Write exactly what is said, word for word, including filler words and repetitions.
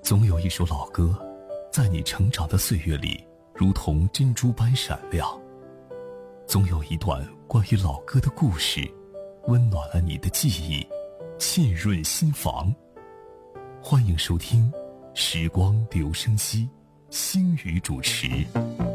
总有一首老歌，在你成长的岁月里，如同珍珠般闪亮；总有一段关于老歌的故事，温暖了你的记忆，沁润心房。欢迎收听《时光留声机》，星宇主持。